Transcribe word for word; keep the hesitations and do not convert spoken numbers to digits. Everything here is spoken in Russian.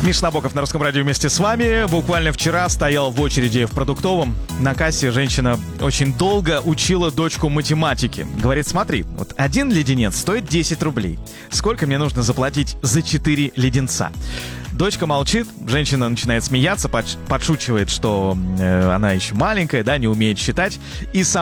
Миша Набоков на Русском радио вместе с вами. Буквально вчера стоял в очереди в продуктовом. На кассе женщина очень долго учила дочку математике. Говорит, смотри, вот один леденец стоит десять рублей. Сколько мне нужно заплатить за четыре леденца? Дочка молчит, женщина начинает смеяться, подшучивает, что э, она еще маленькая, да, не умеет считать. И сам